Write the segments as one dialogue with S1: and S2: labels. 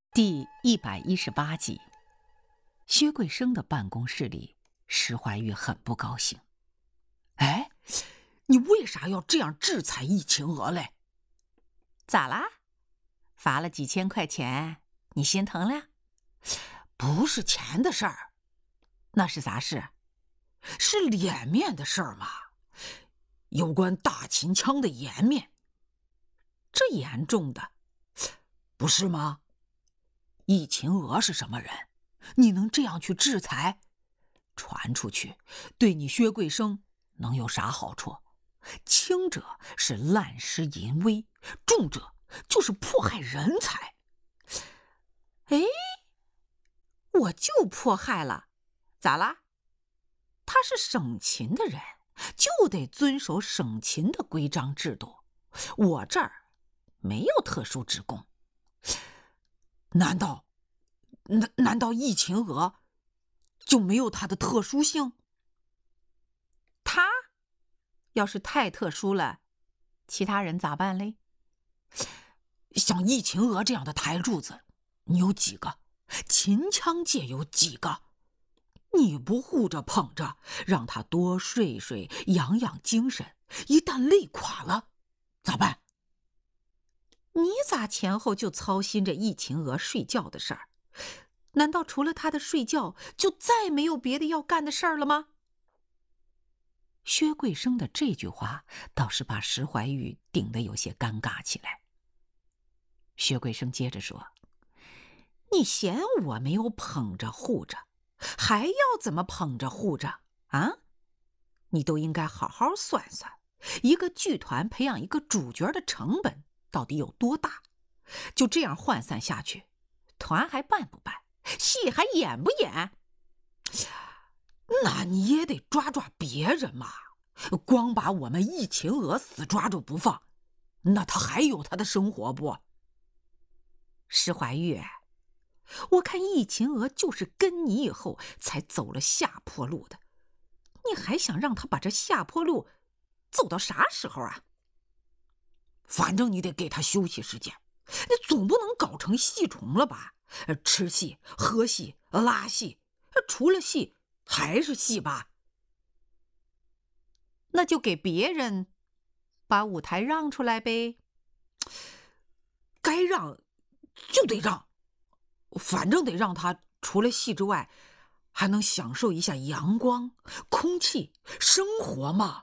S1: 第118集，薛桂生的办公室里，石怀玉很不高兴。
S2: 哎，你为啥要这样制裁易晴娥嘞？
S1: 咋啦？罚了几千块钱，你心疼了？
S2: 不是钱的事儿，
S1: 那是啥事？
S2: 是脸面的事儿嘛。有关大秦腔的颜面，这严重的，不是吗？易晴娥是什么人？你能这样去制裁？传出去，对你薛桂生能有啥好处？轻者是滥施淫威，重者就是迫害人才。
S1: 哎，我就迫害了，咋啦？他是省秦的人，就得遵守省秦的规章制度。我这儿没有特殊职工。
S2: 难道易晴娥就没有她的特殊性？
S1: 他要是太特殊了，其他人咋办嘞？
S2: 像易晴娥这样的台柱子，你有几个？秦腔界有几个？你不护着捧着，让他多睡睡，养养精神，一旦累垮了，咋办？
S1: 你咋前后就操心着易晴娥睡觉的事儿？难道除了她的睡觉，就再没有别的要干的事儿了吗？薛桂生的这句话倒是把石怀玉顶得有些尴尬起来。薛桂生接着说：“你嫌我没有捧着护着，还要怎么捧着护着啊？你都应该好好算算，一个剧团培养一个主角的成本到底有多大？就这样涣散下去，团还办不办？戏还演不演？
S2: 那你也得抓抓别人嘛，光把我们易晴娥死抓住不放，那他还有他的生活不？
S1: 石怀玉，我看易晴娥就是跟你以后才走了下坡路的，你还想让他把这下坡路走到啥时候啊？
S2: 反正你得给他休息时间，你总不能搞成戏虫了吧？吃戏、喝戏、拉戏，除了戏还是戏吧？
S1: 那就给别人把舞台让出来呗。
S2: 该让就得让，反正得让他除了戏之外，还能享受一下阳光、空气、生活嘛。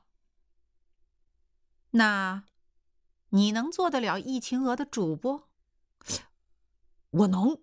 S1: 那你能做得了易晴娥的主不？
S2: 我能。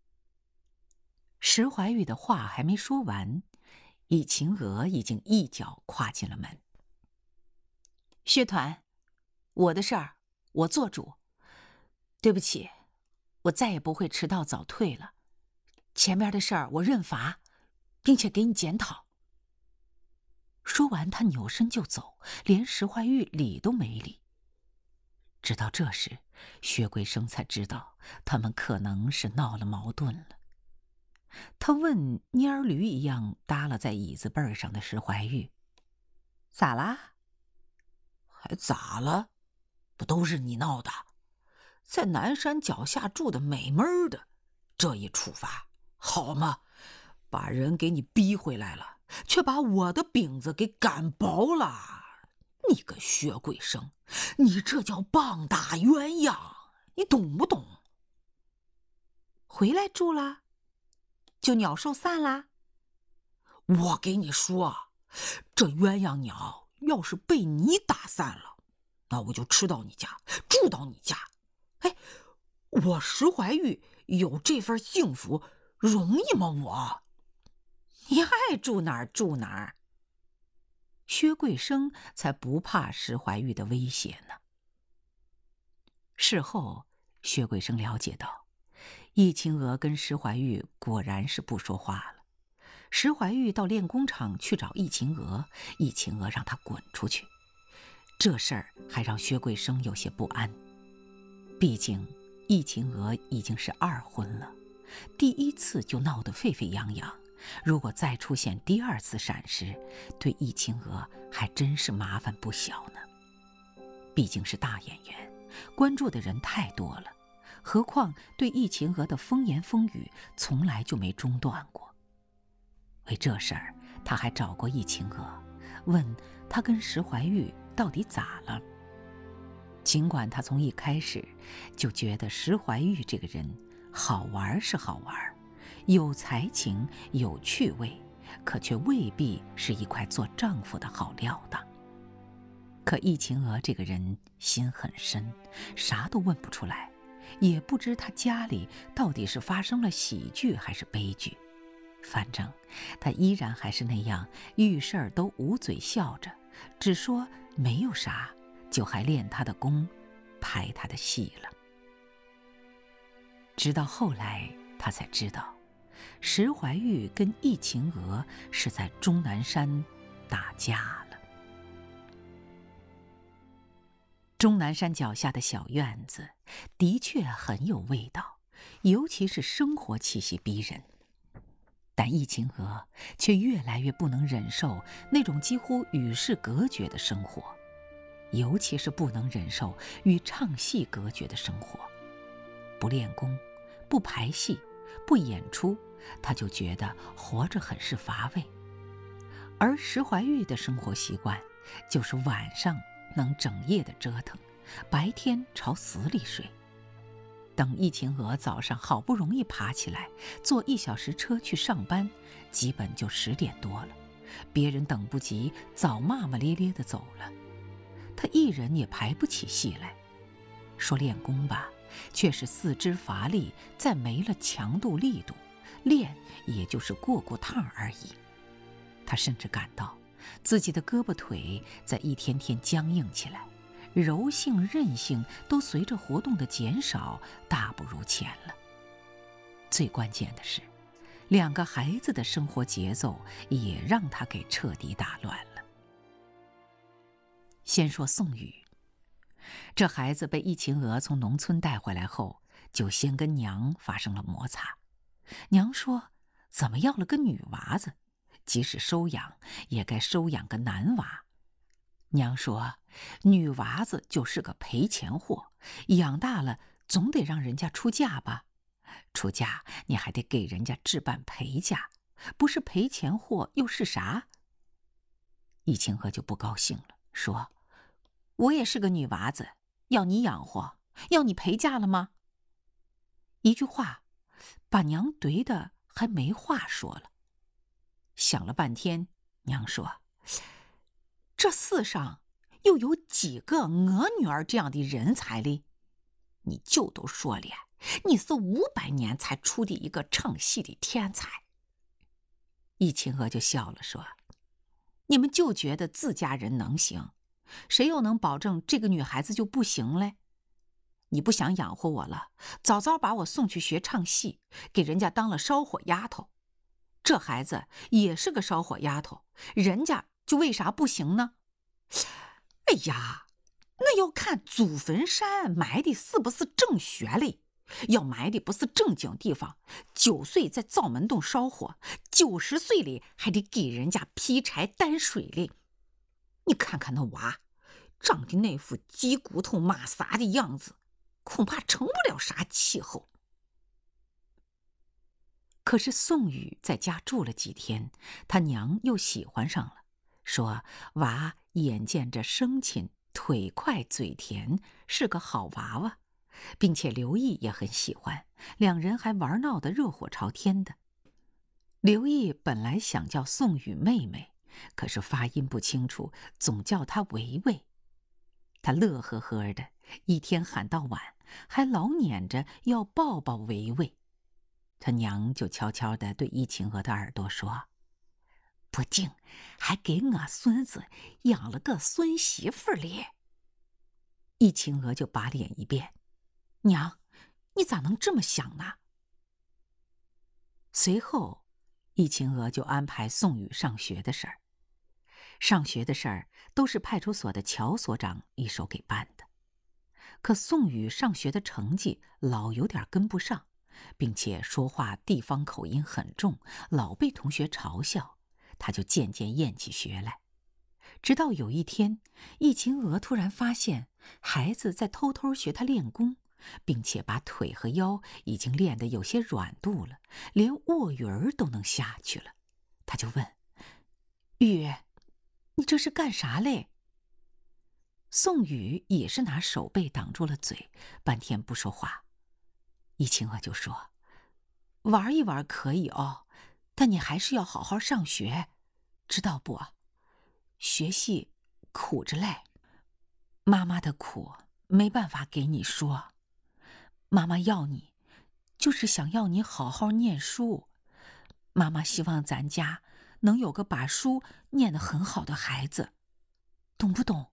S1: 石怀玉的话还没说完，易晴娥已经一脚跨进了门。薛团，我的事儿我做主。对不起，我再也不会迟到早退了。前面的事儿我认罚，并且给你检讨。说完，他扭身就走，连石怀玉理都没理。直到这时，薛桂生才知道他们可能是闹了矛盾了。他问蔫儿驴一样耷拉在椅子背上的石怀玉：“咋啦？”“
S2: 还咋了？不都是你闹的？在南山脚下住的美闷的，这一处罚好吗？把人给你逼回来了，却把我的饼子给擀薄了。你个薛桂生，你这叫棒打鸳鸯，你懂不懂？”“
S1: 回来住了，就鸟兽散啦？”“
S2: 我给你说，这鸳鸯鸟要是被你打散了，那我就吃到你家，住到你家。哎，我石怀玉有这份幸福，容易吗？我，
S1: 你爱住哪儿住哪儿。”薛桂生才不怕石怀玉的威胁呢。事后，薛桂生了解到，易晴娥跟石怀玉果然是不说话了。石怀玉到练功场去找易晴娥，易晴娥让他滚出去。这事儿还让薛桂生有些不安，毕竟易晴娥已经是2婚了，第1次就闹得沸沸扬扬，如果再出现第2次闪失，对易晴娥还真是麻烦不小呢。毕竟是大演员，关注的人太多了， 何况对易秦娥的风言风语从来就没中断过。为这事儿，他还找过易秦娥，问她跟石怀玉到底咋了。尽管他从一开始就觉得石怀玉这个人好玩是好玩，有才情有趣味，可却未必是一块做丈夫的好料当。可易秦娥这个人心很深，啥都问不出来，也不知她家里到底是发生了喜剧还是悲剧。反正她依然还是那样，遇事儿都捂嘴笑着，只说没有啥，就还练她的功，拍她的戏了。直到后来，她才知道，石怀玉跟易秦娥是在终南山打架了。终南山脚下的小院子的确很有味道，尤其是生活气息逼人。但易秦娥却越来越不能忍受那种几乎与世隔绝的生活，尤其是不能忍受与唱戏隔绝的生活。不练功，不排戏，不演出，她就觉得活着很是乏味。而石怀玉的生活习惯就是晚上能整夜的折腾，白天朝死里睡。等易秦娥早上好不容易爬起来，坐1小时车去上班，基本就10点多了，别人等不及，早骂骂咧咧地走了。她一人也排不起戏来。说练功吧，却是四肢乏力，再没了强度力度，练也就是过过趟而已。她甚至感到自己的胳膊腿在一天天僵硬起来，柔性韧性都随着活动的减少大不如前了。最关键的是，2个孩子的生活节奏也让他给彻底打乱了。先说宋宇，这孩子被易秦娥从农村带回来后，就先跟娘发生了摩擦。娘说，怎么要了个女娃子，即使收养也该收养个男娃。娘说，女娃子就是个赔钱货，养大了总得让人家出嫁吧，出嫁你还得给人家置办陪嫁，不是赔钱货又是啥？易秦娥就不高兴了，说，我也是个女娃子，要你养活，要你陪嫁了吗？一句话把娘怼得还没话说了。想了半天，娘说，这世上又有几个我女儿这样的人才哩？你就都说了，你是500年才出的一个唱戏的天才。易秦娥就笑了，说，你们就觉得自家人能行，谁又能保证这个女孩子就不行嘞？你不想养活我了，早早把我送去学唱戏，给人家当了烧火丫头。这孩子也是个烧火丫头，人家就为啥不行呢？哎呀，那要看祖坟山埋的是不是正穴嘞。要埋的不是正经地方，9岁在灶门洞烧火，90岁里还得给人家劈柴担水嘞。你看看那娃，长的那副鸡骨头马撒的样子，恐怕成不了啥气候。可是宋宇在家住了几天，他娘又喜欢上了，说娃眼见着生勤，腿快嘴甜，是个好娃娃，并且刘毅也很喜欢，2人还玩闹得热火朝天的。刘毅本来想叫宋宇妹妹，可是发音不清楚，总叫她维维。他乐呵呵的，一天喊到晚，还老撵着要抱抱维维。他娘就悄悄地对易秦娥的耳朵说，不竟还给我孙子养了个孙媳妇哩。易秦娥就把脸一变，娘，你咋能这么想呢？随后易秦娥就安排宋宇上学的事儿。上学的事儿都是派出所的乔所长一手给办的。可宋宇上学的成绩老有点跟不上，并且说话地方口音很重，老被同学嘲笑，他就渐渐厌起学来。直到有一天，易秦娥突然发现孩子在偷偷学他练功，
S2: 并且把腿和腰已经练得有些软度了，连卧云儿都能下去了。他就问：“雨，你这是干啥嘞？”宋雨也是拿手背挡住了嘴，半天不说话。易清娥就说：“玩一玩可以哦，但你还是要好好上学，知道不？学习苦着嘞，妈妈的苦没办法给你说。妈妈要你，就是想要你好好念书。妈妈希望咱家能有个把书念得很好的孩子，懂不懂？”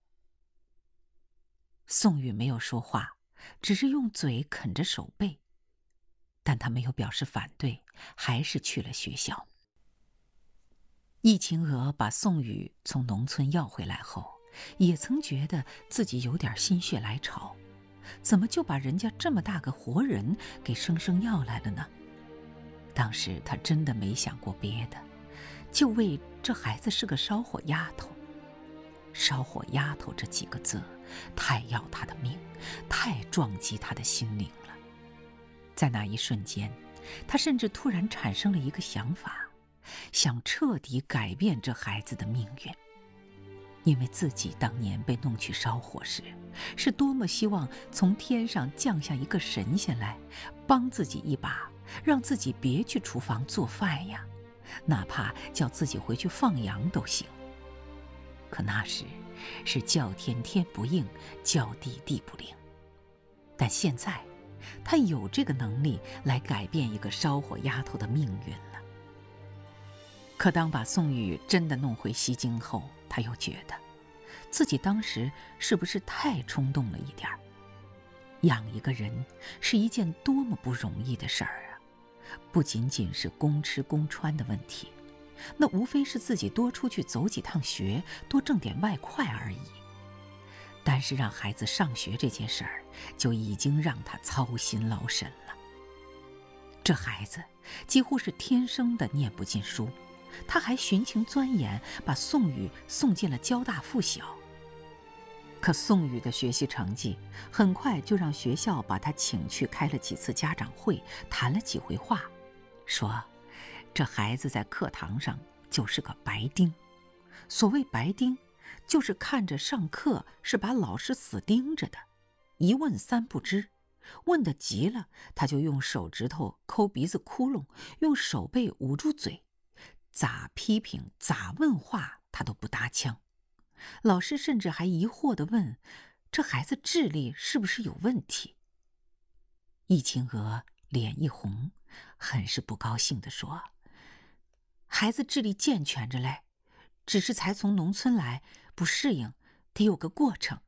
S2: 宋雨没有说话，只是用嘴啃着手背，但他没有表示反对，还是去了学校。易晴娥把宋雨从农村要回来后，也曾觉得自己有点心血来潮，怎么就把人家这么大个活人给生生要来了呢？当时他真的没想过别的，就为这孩子是个烧火丫头。烧火丫头这几个字太要他的命，太撞击他的心灵了。在那一瞬间，他甚至突然产生了一个想法，想彻底改变这孩子的命运。因为自己当年被弄去烧火时，是多么希望从天上降下一个神仙来，帮自己一把，让自己别去厨房做饭呀，哪怕叫自己回去放羊都行。可那时是叫天天不应，叫地地不灵。但现在他有这个能力来改变一个烧火丫头的命运了。可当把宋雨真的弄回西京后，他又觉得自己当时是不是太冲动了一点儿？养一个人是一件多么不容易的事儿啊！不仅仅是供吃供穿的问题，那无非是自己多出去走几趟学，多挣点外快而已。但是让孩子上学这件事儿，就已经让他操心劳神了。这孩子几乎是天生的念不进书，他还寻情钻研，把宋雨送进了交大附小。可宋雨的学习成绩很快就让学校把他请去开了几次家长会，谈了几回话，说这孩子在课堂上就是个白丁。所谓白丁，就是看着上课是把老师死盯着的，一问三不知，问得急了，他就用手指头抠鼻子窟窿，用手背捂住嘴，咋批评咋问话他都不搭腔。老师甚至还疑惑地问，这孩子智力是不是有问题？易晴娥脸一红，很是不高兴地说，孩子智力健全着嘞，只是才从农村来，不适应，得有个过程。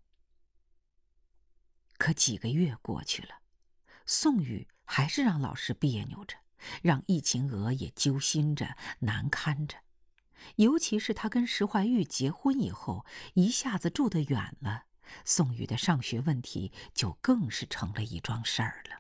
S2: 可几个月过去了，宋雨还是让老师别扭着，让易晴娥也揪心着，难堪着。尤其是他跟石怀玉结婚以后，一下子住得远了，宋雨的上学问题就更是成了一桩事儿了。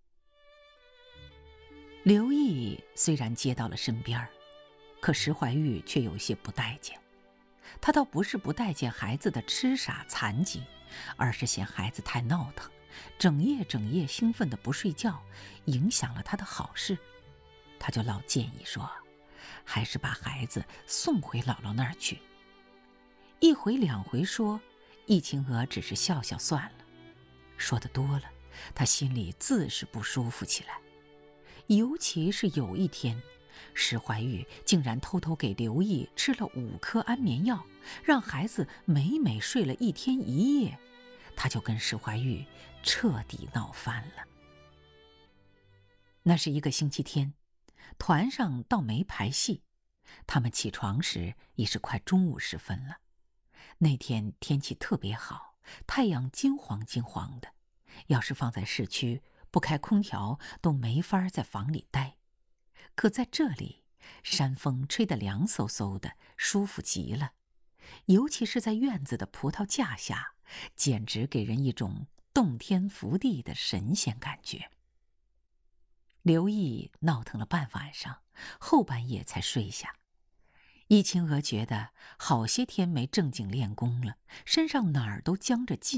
S2: 刘毅虽然接到了身边，可石怀玉却有些不待见。他倒不是不待见孩子的痴傻残疾，而是嫌孩子太闹腾，整夜兴奋的不睡觉，影响了他的好事。他就老建议说，还是把孩子送回姥姥那儿去。一回两回说，易晴娥只是笑笑算了。说得多了，他心里自是不舒服起来。尤其是有一天，石怀玉竟然偷偷给刘毅吃了5颗安眠药，让孩子每每睡了1天1夜，他就跟石怀玉彻底闹翻了。那是一个星期天，团上倒没排戏，他们起床时已是快中午时分了。那天天气特别好，太阳金黄金黄的，要是放在市区，不开空调都没法在房里待。可在这里，山风吹得凉飕飕的，舒服极了。尤其是在院子的葡萄架下，简直给人一种洞天福地的神仙感觉。刘毅闹腾了半晚上，后半夜才睡下。易晴娥觉得好些天没正经练功了，身上哪儿都僵着劲，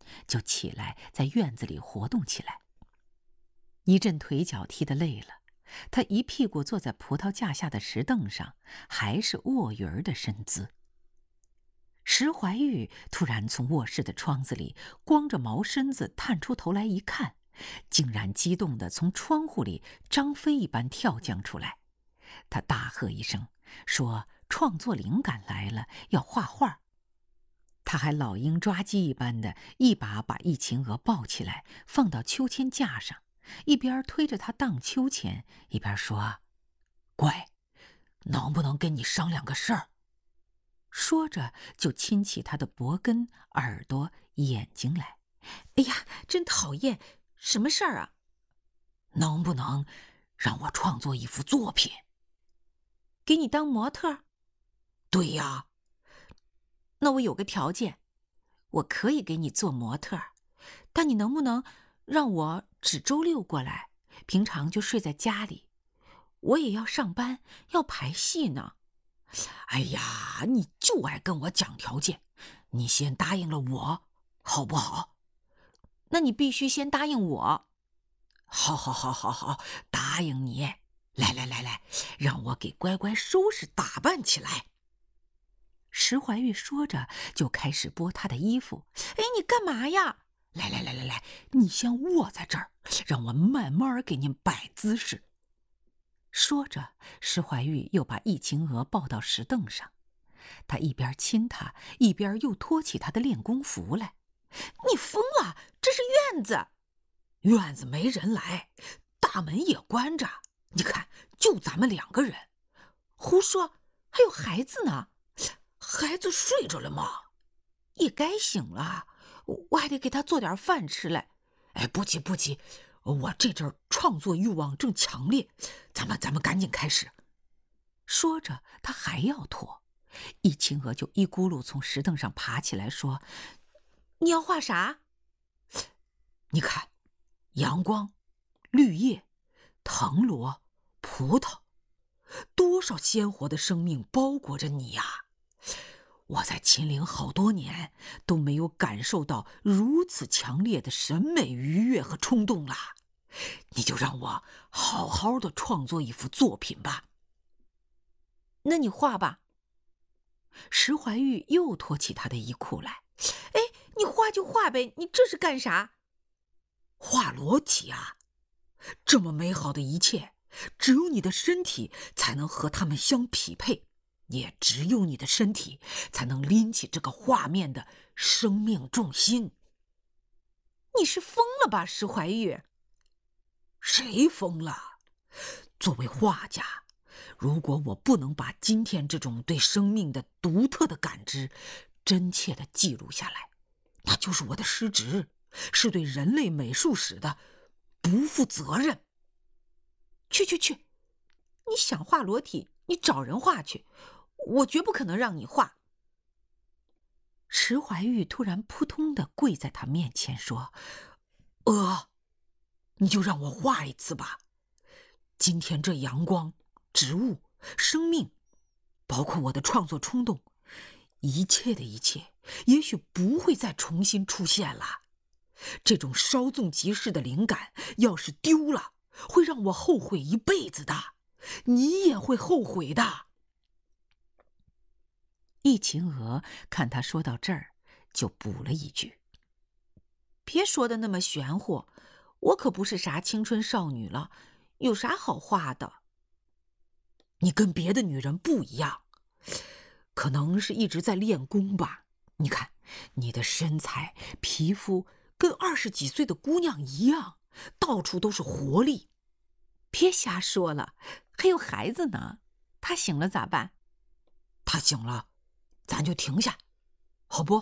S1: 就起来在院子里活动起来。一阵腿脚踢得累了，他一屁股坐在葡萄架下的石凳上，还是卧鱼儿的身姿。石怀玉突然从卧室的窗子里光着毛身子探出头来一看，竟然激动地从窗户里张飞一般跳将出来。他大喝一声，说创作灵感来了，要画画。他还老鹰抓鸡一般的一把易秦娥抱起来，放到秋千架上，一边推着他荡秋千，一边说：“
S2: 乖，能不能跟你商量个事儿？”
S1: 说着就亲起他的脖根、耳朵、眼睛来。哎呀，真讨厌！什么事儿啊？
S2: 能不能让我创作一幅作品？
S1: 给你当模特？
S2: 对呀。
S1: 那我有个条件，我可以给你做模特，但你能不能让我只周六过来，平常就睡在家里？我也要上班，要排戏呢。
S2: 哎呀，你就爱跟我讲条件，你先答应了我，好不好？
S1: 那你必须先答应我。
S2: 好，答应你。来，让我给乖乖收拾打扮起来。
S1: 石怀玉说着就开始剥她的衣服。哎，你干嘛呀？
S2: 来，你先卧在这儿，让我慢慢给您摆姿势。
S1: 说着，石怀玉又把易秦娥抱到石凳上，他一边亲她，一边又脱起她的练功服来。你疯了，这是院子。
S2: 院子没人来，大门也关着，你看，就咱们2个人。
S1: 胡说，还有孩子呢。
S2: 孩子睡着了吗？
S1: 也该醒了，我还得给他做点饭吃来。
S2: 哎，不急，我这阵儿创作欲望正强烈，咱们赶紧开始。
S1: 说着，他还要脱，易秦娥就一咕噜从石凳上爬起来说：“你要画啥？”
S2: 你看，阳光、绿叶、藤萝、葡萄，多少鲜活的生命包裹着你呀！我在秦岭好多年都没有感受到如此强烈的审美愉悦和冲动了，你就让我好好的创作一幅作品吧。
S1: 那你画吧。石怀玉又脱起他的衣裤来。哎，你画就画呗，你这是干啥？
S2: 画裸体啊！这么美好的一切，只有你的身体才能和它们相匹配，也只有你的身体才能拎起这个画面的生命重心。
S1: 你是疯了吧，石怀玉？
S2: 谁疯了？作为画家，如果我不能把今天这种对生命的独特的感知真切地记录下来，那就是我的失职，是对人类美术史的不负责任。
S1: 去，你想画裸体，你找人画去，我绝不可能让你画。石怀玉突然扑通地跪在他面前说：“
S2: 你就让我画一次吧。今天这阳光、植物、生命，包括我的创作冲动，一切的一切，也许不会再重新出现了。这种稍纵即逝的灵感，要是丢了，会让我后悔一辈子的，你也会后悔的。”
S1: 易秦娥看他说到这儿，就补了一句：“别说的那么玄乎，我可不是啥青春少女了，有啥好画的？
S2: 你跟别的女人不一样，可能是一直在练功吧。你看，你的身材、皮肤跟20几岁的姑娘一样，到处都是活力。
S1: 别瞎说了，还有孩子呢，他醒了咋办？
S2: 他醒了，咱就停下，好不？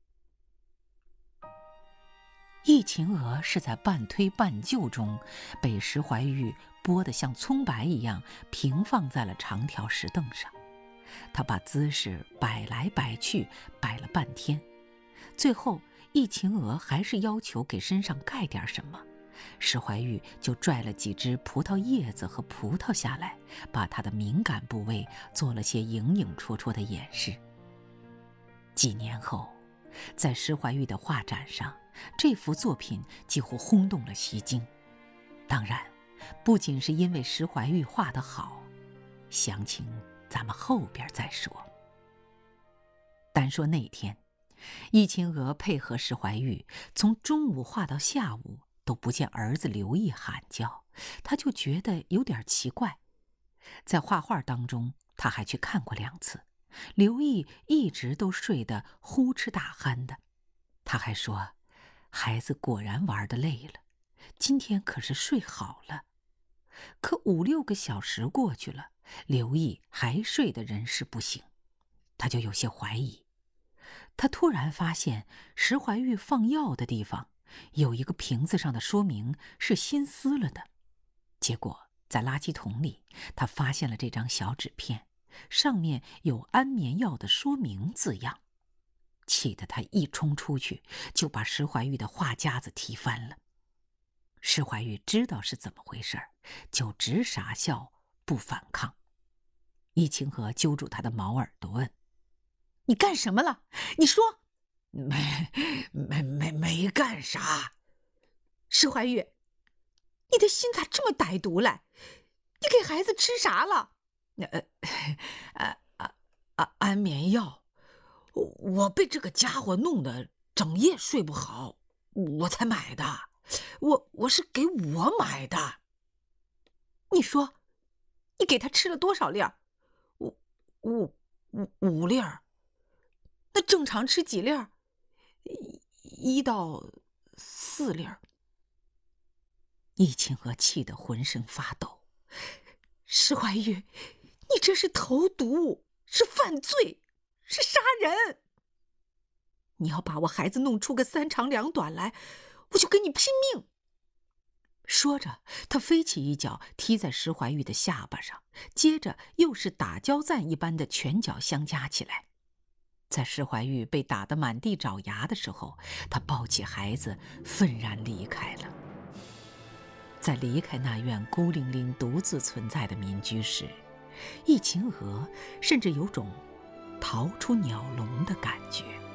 S1: 易秦娥是在半推半就中，被石怀玉剥得像葱白一样平放在了长条石凳上。他把姿势摆来摆去，摆了半天，最后易秦娥还是要求给身上盖点什么，石怀玉就拽了几只葡萄叶子和葡萄下来，把他的敏感部位做了些影影绰绰的掩饰。几年后，在石怀玉的画展上， 这幅作品几乎轰动了西京。当然，不仅是因为石怀玉画得好，详情咱们后边再说。单说那天，易秦娥配合石怀玉，从中午画到下午都不见儿子刘毅喊叫，他就觉得有点奇怪。在画画当中，他还去看过2次，刘毅一直都睡得呼哧大鼾的。他还说，孩子果然玩得累了，今天可是睡好了。可5、6个小时过去了，刘毅还睡得人事不省，他就有些怀疑。他突然发现石怀玉放药的地方有一个瓶子上的说明是新撕了的，结果在垃圾桶里他发现了这张小纸片，上面有安眠药的说明字样。气得他一冲出去就把石怀玉的画夹子踢翻了。石怀玉知道是怎么回事，就只傻笑不反抗。易秦娥揪住他的毛耳朵问：“你干什么了？你说。”“
S2: 没干啥。”“
S1: 石怀玉，你的心咋这么歹毒嘞？你给孩子吃啥了？”“
S2: 安眠药，我被这个家伙弄得整夜睡不好，我才买的。我是给我买的。”“
S1: 你说，你给他吃了多少粒儿？”“
S2: 5粒儿。”“
S1: 那正常吃几粒儿？”“1到4粒儿。”易秦娥气得浑身发抖。“石怀玉，你这是投毒，是犯罪，是杀人！你要把我孩子弄出个3长2短来，我就跟你拼命！”说着，他飞起一脚踢在石怀玉的下巴上，接着又是打交赞一般的拳脚相加起来。在石怀玉被打得满地找牙的时候，他抱起孩子愤然离开了。在离开那院孤零零独自存在的民居时，易秦娥甚至有种逃出鸟笼的感觉。